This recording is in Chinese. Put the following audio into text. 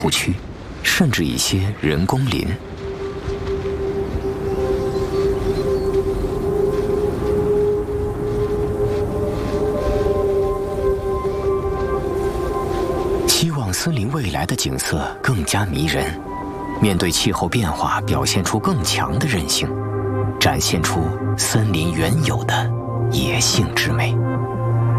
区，甚至一些人工林。希望森林未来的景色更加迷人，面对气候变化，表现出更强的韧性，展现出森林原有的野性之美。